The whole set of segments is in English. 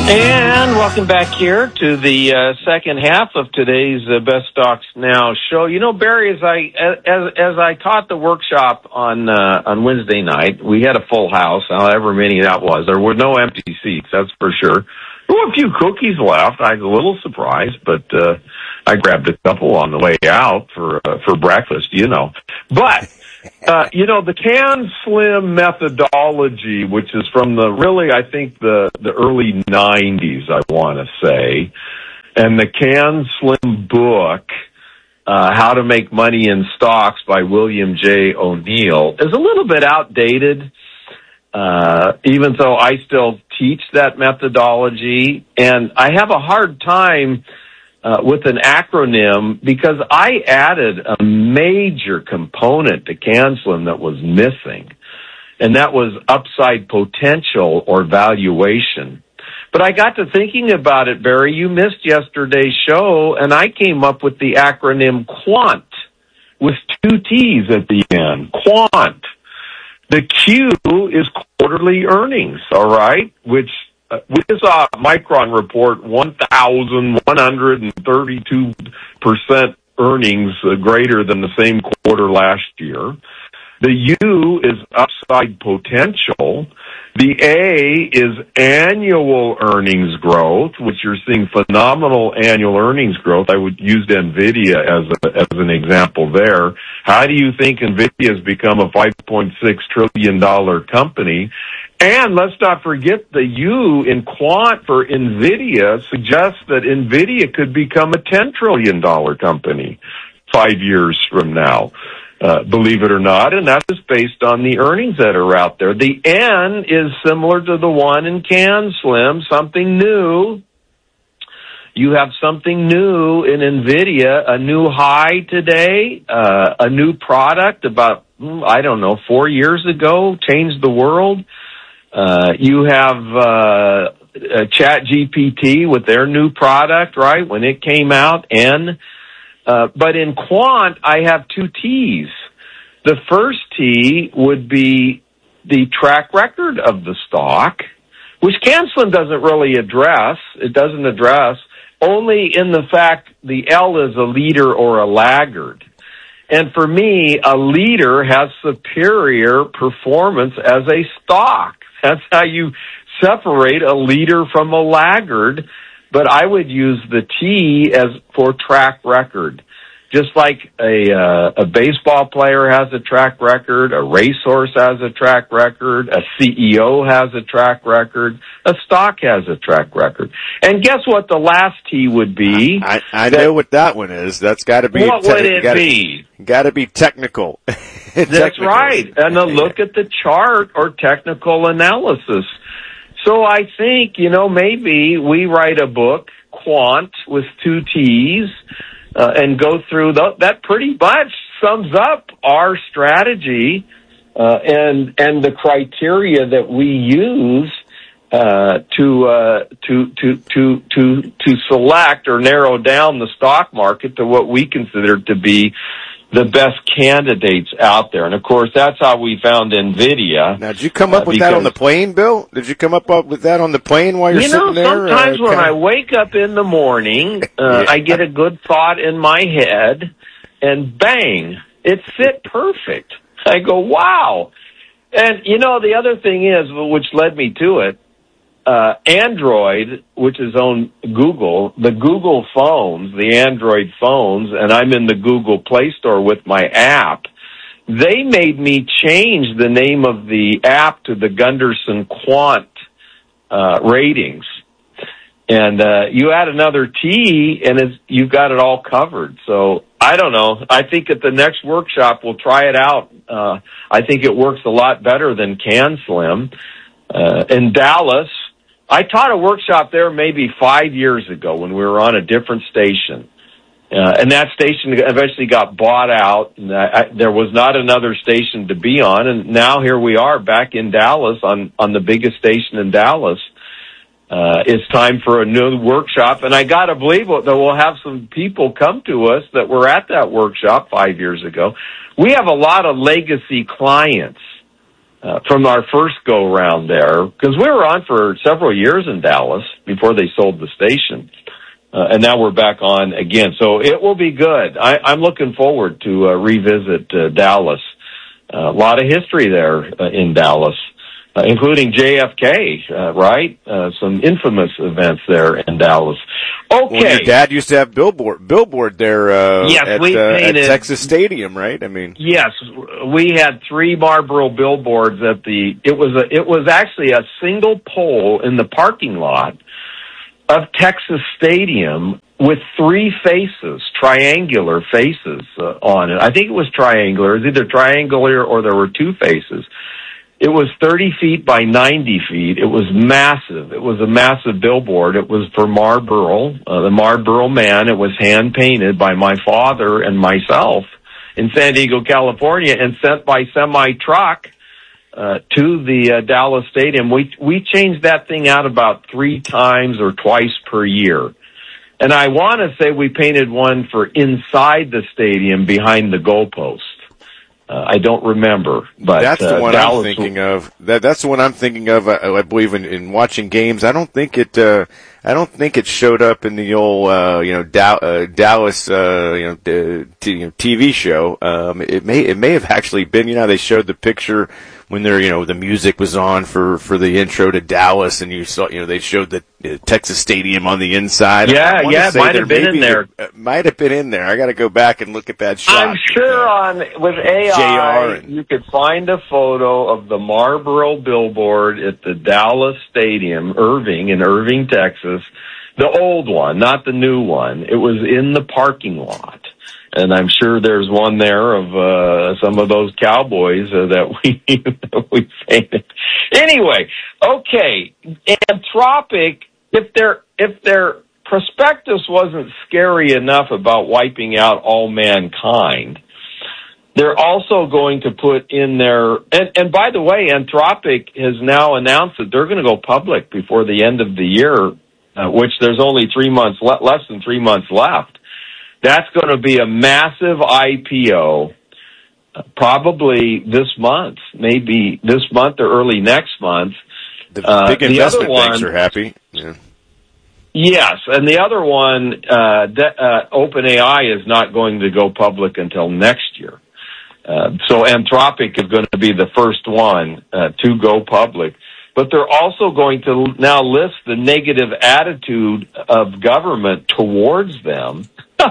And welcome back here to the second half of today's Best Stocks Now show. You know, Barry, as I taught the workshop on Wednesday night, we had a full house, however many that was. There were no empty seats, that's for sure. There were a few cookies left. I was a little surprised, but I grabbed a couple on the way out for breakfast, you know. But you know, the Can Slim methodology, which is from the early 90s, I want to say, and the Can Slim book, How to Make Money in Stocks by William J. O'Neill, is a little bit outdated, even though I still teach that methodology. And I have a hard time with an acronym because I added a major component to CanSlim that was missing, and that was upside potential or valuation. But I got to thinking about it, Barry. You missed yesterday's show, and I came up with the acronym QUANT with 2 T's at the end. QUANT. The Q is quarterly earnings, all right, which we saw Micron report 1,132% earnings greater than the same quarter last year. The U is upside potential. The A is annual earnings growth, which you're seeing phenomenal annual earnings growth. I would use NVIDIA as an example there. How do you think NVIDIA has become a $5.6 trillion company? And let's not forget the U in quant for NVIDIA suggests that NVIDIA could become a $10 trillion company 5 years from now. Believe it or not, and that is based on the earnings that are out there. The N is similar to the one in CanSlim, something new. You have something new in NVIDIA, a new high today, a new product about, 4 years ago, changed the world. You have ChatGPT with their new product, right, when it came out, N. But in quant, I have 2 T's. The first T would be the track record of the stock, which CanSlim doesn't really address. It doesn't address only in the fact the L is a leader or a laggard. And for me, a leader has superior performance as a stock. That's how you separate a leader from a laggard. But I would use the T as for track record. Just like a baseball player has a track record, a racehorse has a track record, a CEO has a track record, a stock has a track record. And guess what the last T would be? I know what that one is. That's got to be. What would it be? Got to be technical. That's right. And a look at the chart or technical analysis. So I think, maybe we write a book, Quant, with 2 T's, and go through that pretty much sums up our strategy, and the criteria that we use, to select or narrow down the stock market to what we consider to be the best candidates out there. And of course, that's how we found NVIDIA. Now, did you come up with that on the plane, Bill? Did you come up with that on the plane while you're sitting there? Sometimes when I wake up in the morning, I get a good thought in my head, and bang, it fit perfect. I go, wow. And, the other thing is, which led me to it, Android, which is on Google, the Google phones, the Android phones, and I'm in the Google Play Store with my app, they made me change the name of the app to the Gunderson Quant ratings. And you add another T, and you've got it all covered. So I don't know. I think at the next workshop, we'll try it out. I think it works a lot better than CanSlim. In Dallas, I taught a workshop there maybe 5 years ago when we were on a different station. And that station eventually got bought out. And there was not another station to be on. And now here we are back in Dallas on the biggest station in Dallas. It's time for a new workshop. And I got to believe that we'll have some people come to us that were at that workshop 5 years ago. We have a lot of legacy clients from our first go-round there, because we were on for several years in Dallas before they sold the station. And now we're back on again. So it will be good. I'm looking forward to revisit Dallas. A lot of history there in Dallas, including JFK, right? Some infamous events there in Dallas. Okay. Well, your dad used to have billboard there yes, at Texas Stadium, right? I mean, yes, we had 3 Marlboro billboards at it was actually a single pole in the parking lot of Texas Stadium with 3 faces, triangular faces on it. I think it was triangular. It was either triangular or there were 2 faces. It was 30 feet by 90 feet. It was massive. It was a massive billboard. It was for Marlboro, the Marlboro Man. It was hand-painted by my father and myself in San Diego, California, and sent by semi-truck to the Dallas Stadium. We changed that thing out about 3 times or twice per year. And I want to say we painted one for inside the stadium behind the goalpost. I don't remember, but that's the one Dallas I'm thinking of. That's the one I'm thinking of. I believe in watching games. I don't think it showed up in the old Dallas TV show. It may have actually been. They showed the picture when the music was on for the intro to Dallas, and you saw they showed the Texas Stadium on the inside. Yeah, it might have been in there. Might have been in there. I got to go back and look at that shot. I'm sure with AI you could find a photo of the Marlboro billboard at the Dallas Stadium, in Irving, Texas. The old one, not the new one. It was in the parking lot. And I'm sure there's one there of some of those Cowboys that we painted. Anyway, okay, Anthropic, if their prospectus wasn't scary enough about wiping out all mankind, they're also going to put in their, and by the way, Anthropic has now announced that they're going to go public before the end of the year, which there's only 3 months, less than 3 months left. That's going to be a massive IPO, probably this month, maybe this month or early next month. The big investment banks are happy. Yeah. Yes, and the other one, OpenAI, is not going to go public until next year. So Anthropic is going to be the first one to go public. But they're also going to now list the negative attitude of government towards them.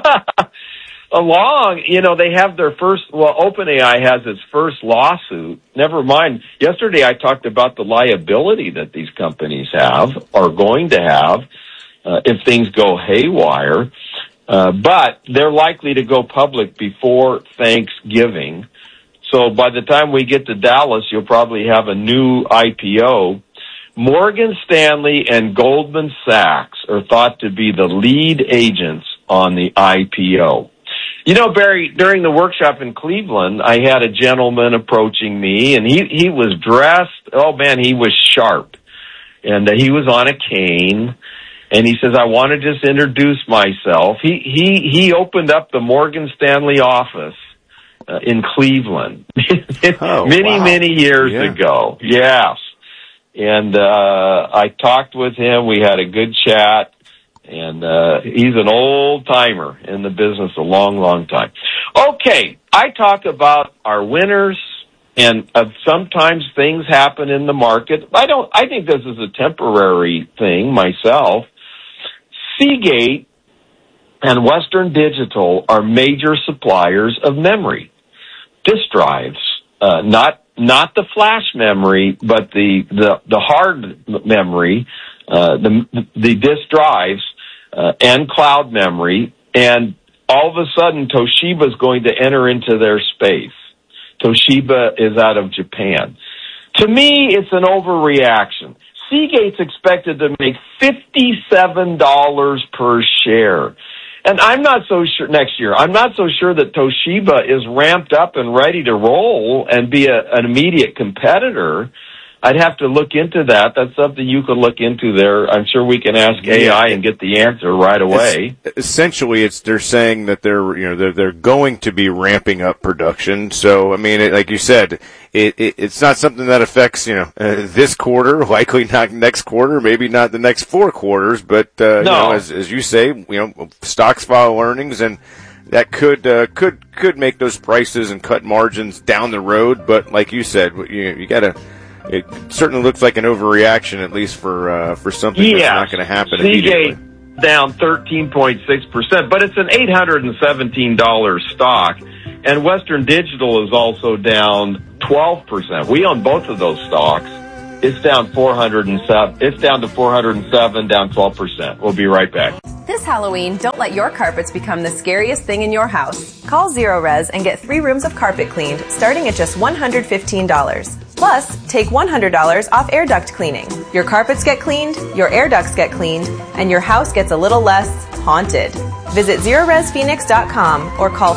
They have their first, OpenAI has its first lawsuit. Never mind. Yesterday I talked about the liability that these companies are going to have, if things go haywire. But they're likely to go public before Thanksgiving. So by the time we get to Dallas, you'll probably have a new IPO. Morgan Stanley and Goldman Sachs are thought to be the lead agents on the IPO. Barry, during the workshop in Cleveland, I had a gentleman approaching me, and he was dressed, he was sharp. And he was on a cane, and he says, I want to just introduce myself. He opened up the Morgan Stanley office in Cleveland many years ago. Yes. And I talked with him. We had a good chat. And he's an old-timer in the business a long, long time. Okay, I talk about our winners, and sometimes things happen in the market. I think this is a temporary thing myself. Seagate and Western Digital are major suppliers of memory. Disk drives, not the flash memory, but the hard memory, the disk drives, and cloud memory, and all of a sudden Toshiba is going to enter into their space. Toshiba is out of Japan. To me, it's an overreaction. Seagate's expected to make $57 per share. And I'm not so sure next year. I'm not so sure that Toshiba is ramped up and ready to roll and be an immediate competitor I'd have to look into that. That's something you could look into there. I'm sure we can ask AI and get the answer right away. Essentially, they're saying that they're going to be ramping up production. So, I mean, like you said, it's not something that affects this quarter, likely not next quarter, maybe not the next 4 quarters. But as you say, stocks follow earnings, and that could make those prices and cut margins down the road. But like you said, you gotta. It certainly looks like an overreaction, at least for something that's not going to happen immediately. Down 13.6%, but it's an $817 stock, and Western Digital is also down 12%. We own both of those stocks. It's down 407. It's down to 407, down 12%. We'll be right back. This Halloween, don't let your carpets become the scariest thing in your house. Call ZeroRez and get 3 rooms of carpet cleaned, starting at just $115. Plus, take $100 off air duct cleaning. Your carpets get cleaned, your air ducts get cleaned, and your house gets a little less haunted. Visit ZeroRezPhoenix.com or call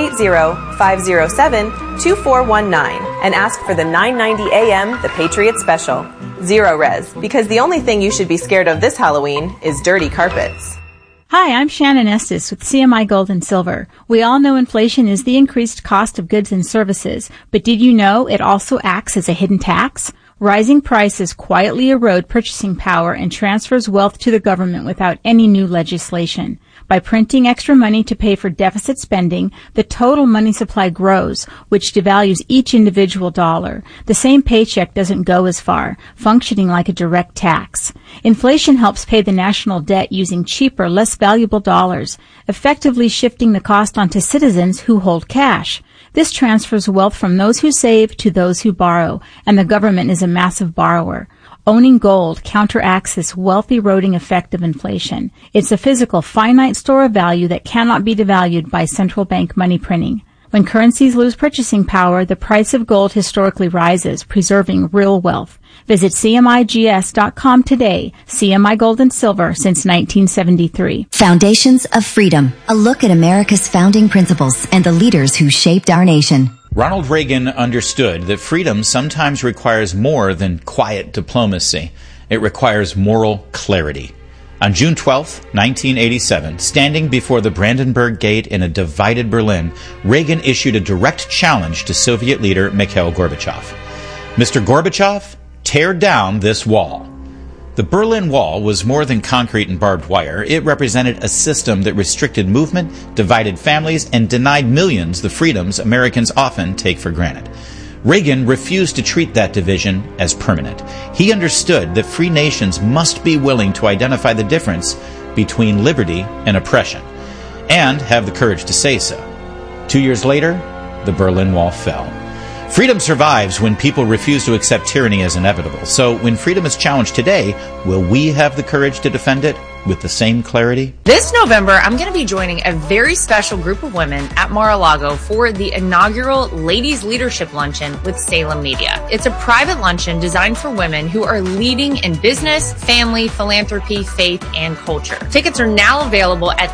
480-507-2419 and ask for the 990 AM The Patriot Special. ZeroRez, because the only thing you should be scared of this Halloween is dirty carpets. Hi, I'm Shannon Estes with CMI Gold and Silver. We all know inflation is the increased cost of goods and services, but did you know it also acts as a hidden tax? Rising prices quietly erode purchasing power and transfers wealth to the government without any new legislation. By printing extra money to pay for deficit spending, the total money supply grows, which devalues each individual dollar. The same paycheck doesn't go as far, functioning like a direct tax. Inflation helps pay the national debt using cheaper, less valuable dollars, effectively shifting the cost onto citizens who hold cash. This transfers wealth from those who save to those who borrow, and the government is a massive borrower. Owning gold counteracts this wealth-eroding effect of inflation. It's a physical, finite store of value that cannot be devalued by central bank money printing. When currencies lose purchasing power, the price of gold historically rises, preserving real wealth. Visit CMIGS.com today. CMI Gold and Silver since 1973. Foundations of Freedom. A look at America's founding principles and the leaders who shaped our nation. Ronald Reagan understood that freedom sometimes requires more than quiet diplomacy. It requires moral clarity. On June 12, 1987, standing before the Brandenburg Gate in a divided Berlin, Reagan issued a direct challenge to Soviet leader Mikhail Gorbachev. Mr. Gorbachev, tear down this wall. The Berlin Wall was more than concrete and barbed wire. It represented a system that restricted movement, divided families, and denied millions the freedoms Americans often take for granted. Reagan refused to treat that division as permanent. He understood that free nations must be willing to identify the difference between liberty and oppression, and have the courage to say so. 2 years later, the Berlin Wall fell. Freedom survives when people refuse to accept tyranny as inevitable. So when freedom is challenged today, will we have the courage to defend it with the same clarity? This November, I'm going to be joining a very special group of women at Mar-a-Lago for the inaugural Ladies Leadership Luncheon with Salem Media. It's a private luncheon designed for women who are leading in business, family, philanthropy, faith, and culture. Tickets are now available at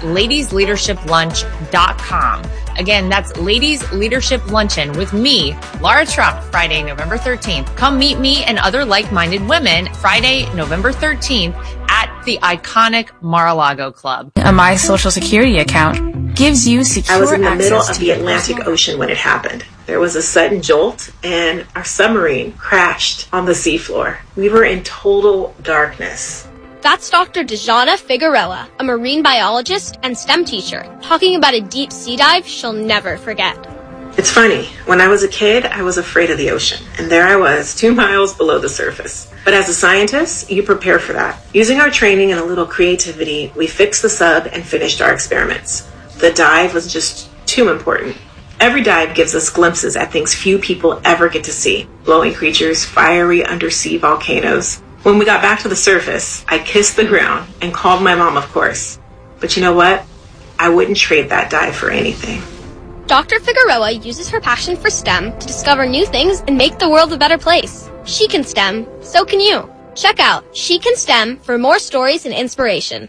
ladiesleadershiplunch.com. Again, that's Ladies Leadership Luncheon with me, Laura Trump, Friday, November 13th. Come meet me and other like-minded women Friday, November 13th at the iconic Mar-a-Lago Club. My Social Security account gives you secure access. I was in the middle of the Atlantic Ocean when it happened. There was a sudden jolt, and our submarine crashed on the seafloor. We were in total darkness. That's Dr. Dejana Figueroa, a marine biologist and STEM teacher, talking about a deep sea dive she'll never forget. It's funny, when I was a kid, I was afraid of the ocean, and there I was, 2 miles below the surface. But as a scientist, you prepare for that. Using our training and a little creativity, we fixed the sub and finished our experiments. The dive was just too important. Every dive gives us glimpses at things few people ever get to see. Glowing creatures, fiery undersea volcanoes. When we got back to the surface, I kissed the ground and called my mom, of course. But you know what? I wouldn't trade that dive for anything. Dr. Figueroa uses her passion for STEM to discover new things and make the world a better place. She can STEM, so can you. Check out She Can STEM for more stories and inspiration.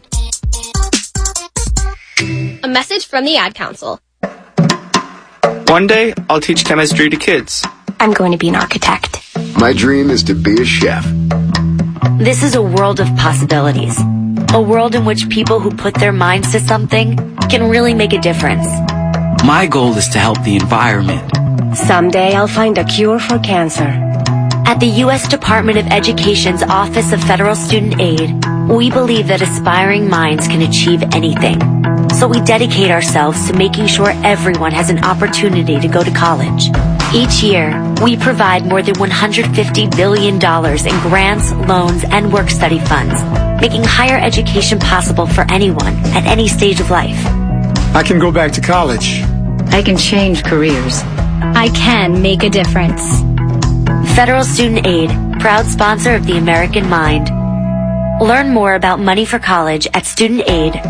A message from the Ad Council. One day, I'll teach chemistry to kids. I'm going to be an architect. My dream is to be a chef. This is a world of possibilities. A world in which people who put their minds to something can really make a difference. My goal is to help the environment. Someday I'll find a cure for cancer. At the U.S. Department of Education's Office of Federal Student Aid, we believe that aspiring minds can achieve anything. So we dedicate ourselves to making sure everyone has an opportunity to go to college. Each year, we provide more than $150 billion in grants, loans, and work-study funds, making higher education possible for anyone at any stage of life. I can go back to college. I can change careers. I can make a difference. Federal Student Aid, proud sponsor of the American Mind. Learn more about money for college at studentaid.gov.